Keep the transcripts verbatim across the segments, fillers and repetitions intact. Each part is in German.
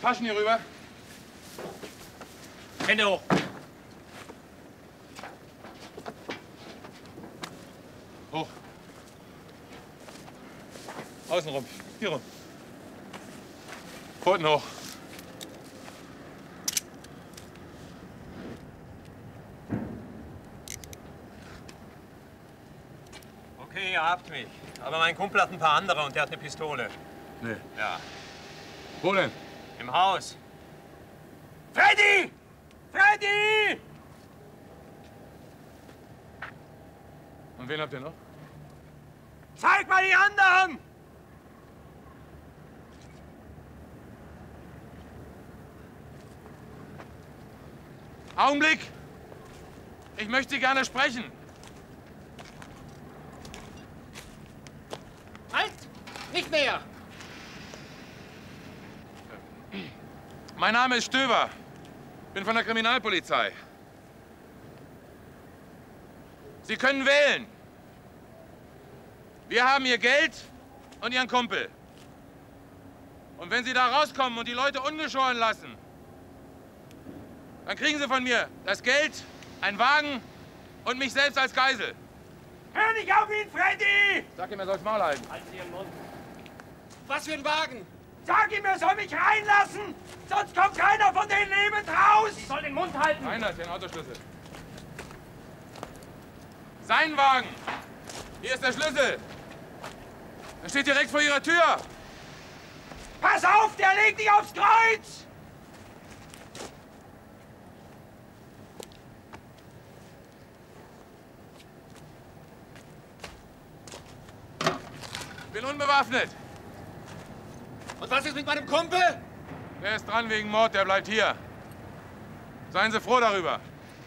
Taschen hier rüber. Hände hoch. Hoch. Außen rum. Hier rum. Pfoten hoch. Okay, ihr habt mich. Aber mein Kumpel hat ein paar andere und der hat eine Pistole. Nee. Ja. Wo denn? Im Haus. Freddy! Freddy! Und wen habt ihr noch? Zeig mal die anderen! Augenblick! Ich möchte Sie gerne sprechen. Halt! Nicht mehr! Mein Name ist Stöver. Bin von der Kriminalpolizei. Sie können wählen. Wir haben Ihr Geld und Ihren Kumpel. Und wenn Sie da rauskommen und die Leute ungeschoren lassen, dann kriegen Sie von mir das Geld, einen Wagen und mich selbst als Geisel. Hör nicht auf ihn, Freddy! Sag ihm, er soll's Maul halten. Halt Ihren Mund. Was für ein Wagen? Sag ihm, er soll mich reinlassen! Sonst kommt keiner von denen lebend raus! Ich soll den Mund halten! Einer hat den Autoschlüssel. Sein Wagen. Hier ist der Schlüssel. Er steht direkt vor Ihrer Tür. Pass auf, der legt dich aufs Kreuz! Bin unbewaffnet. Und was ist mit meinem Kumpel? Der ist dran wegen Mord, der bleibt hier. Seien Sie froh darüber.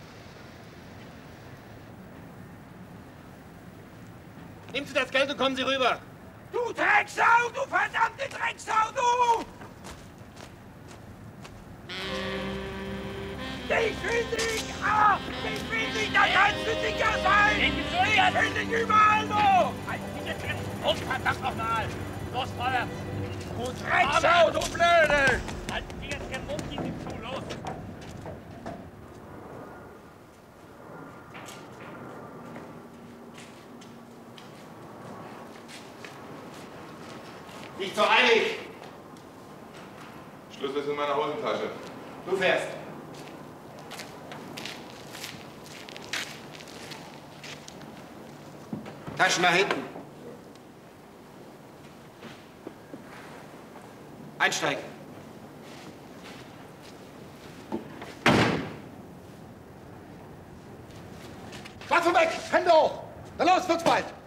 Nehmen Sie das Geld und kommen Sie rüber. Du Drecksau, du verdammte Drecksau, du! Ich will dich! Ah, ich will dich! Da kannst du sicher sein! Ich will dich überall, du! Halt dich jetzt hin! Los, verdammt nochmal! Los, vorwärts! Du Drecksau, du Blöde! Halt dich jetzt den Mund, gib ihm zu, los! Nicht so eilig. Schlüssel ist in meiner Hosentasche. Du fährst. Taschen nach hinten. Einsteigen. Waffe weg! Hände hoch! Na los, wird's bald!